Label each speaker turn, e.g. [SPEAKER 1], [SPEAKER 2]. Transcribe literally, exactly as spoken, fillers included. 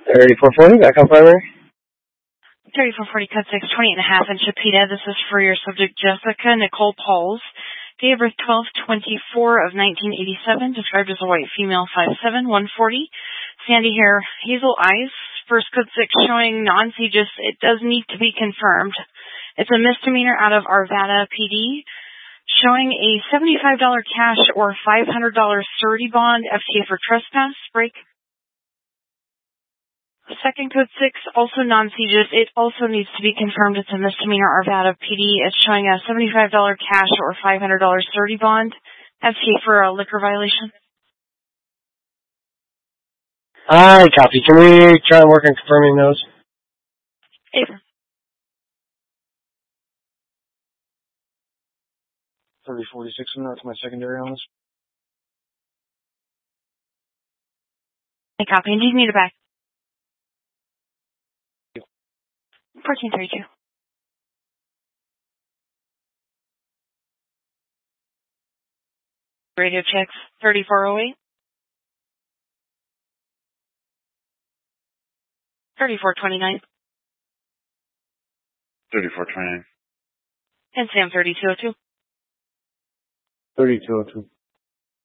[SPEAKER 1] thirty-four forty, back on primary.
[SPEAKER 2] thirty-four forty, cut six, twenty-eight and a half in Chipeta. This is for your subject Jessica Nicole Pauls. Date of birth twelve twenty-four of nineteen eighty-seven. Described as a white female, five seven, one forty. Sandy hair, hazel eyes. First code six showing non-CJIS. It does need to be confirmed. It's a misdemeanor out of Arvada P D. Showing a seventy-five dollars cash or five hundred dollars surety bond, F T A for trespass, break. Second code six, also non-CJIS. It also needs to be confirmed. It's a misdemeanor Arvada P D. It's showing a seventy-five dollars cash or five hundred dollars surety bond, F T A for a liquor violation.
[SPEAKER 1] I copy. Can we try and work on confirming those?
[SPEAKER 2] Paper.
[SPEAKER 3] thirty forty-six, and that's my secondary on this.
[SPEAKER 2] I copy. And do you need it back? fourteen thirty-two. Radio checks, thirty-four oh eight. thirty-four twenty-nine.
[SPEAKER 3] thirty-four twenty-nine.
[SPEAKER 2] And Sam thirty-two oh two.
[SPEAKER 3] thirty-two oh two.